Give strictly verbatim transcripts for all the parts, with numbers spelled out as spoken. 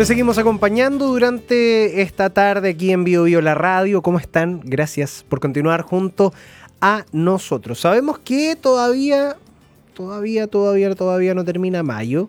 Te seguimos acompañando durante esta tarde aquí en Bio Bio la radio. ¿Cómo están? Gracias por continuar junto a nosotros. Sabemos que todavía, todavía, todavía, todavía no termina mayo,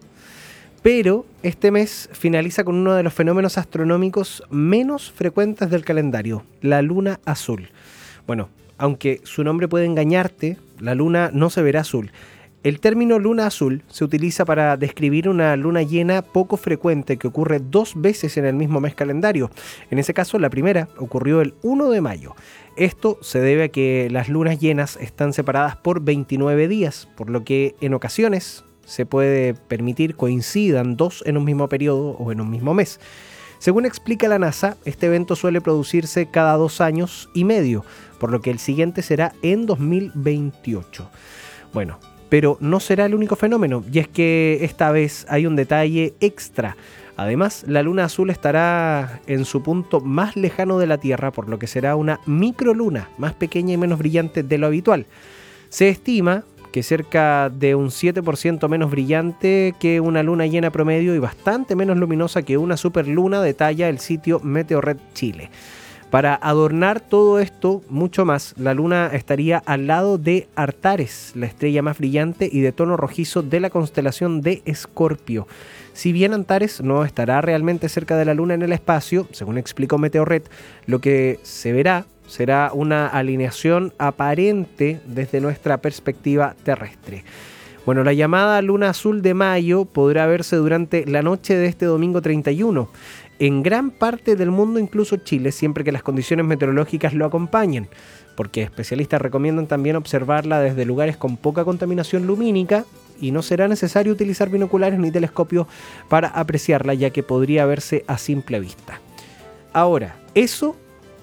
pero este mes finaliza con uno de los fenómenos astronómicos menos frecuentes del calendario, la luna azul. Bueno, aunque su nombre puede engañarte, la luna no se verá azul. El término luna azul se utiliza para describir una luna llena poco frecuente que ocurre dos veces en el mismo mes calendario. En ese caso, la primera ocurrió el primero de mayo. Esto se debe a que las lunas llenas están separadas por veintinueve días, por lo que en ocasiones se puede permitir coincidan dos en un mismo periodo o en un mismo mes. Según explica la NASA, este evento suele producirse cada dos años y medio, por lo que el siguiente será en dos mil veintiocho. Bueno, pero no será el único fenómeno, y es que esta vez hay un detalle extra. Además, la luna azul estará en su punto más lejano de la Tierra, por lo que será una microluna, más pequeña y menos brillante de lo habitual. Se estima que cerca de un siete por ciento menos brillante que una luna llena promedio y bastante menos luminosa que una superluna, detalla el sitio Meteorred Chile. Para adornar todo esto mucho más, la luna estaría al lado de Antares, la estrella más brillante y de tono rojizo de la constelación de Escorpio. Si bien Antares no estará realmente cerca de la luna en el espacio, según explicó Meteorred, lo que se verá será una alineación aparente desde nuestra perspectiva terrestre. Bueno, la llamada luna azul de mayo podrá verse durante la noche de este domingo treinta y uno. En gran parte del mundo, incluso Chile, siempre que las condiciones meteorológicas lo acompañen, porque especialistas recomiendan también observarla desde lugares con poca contaminación lumínica y no será necesario utilizar binoculares ni telescopios para apreciarla, ya que podría verse a simple vista. Ahora, eso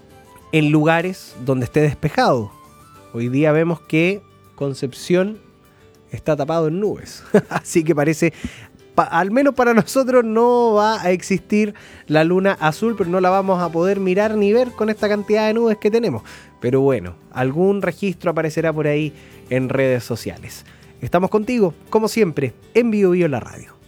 en lugares donde esté despejado. Hoy día vemos que Concepción está tapado en nubes, así que parece... al menos para nosotros no va a existir la luna azul, pero no la vamos a poder mirar ni ver con esta cantidad de nubes que tenemos. Pero bueno, algún registro aparecerá por ahí en redes sociales. Estamos contigo, como siempre, en Bio Bio la radio.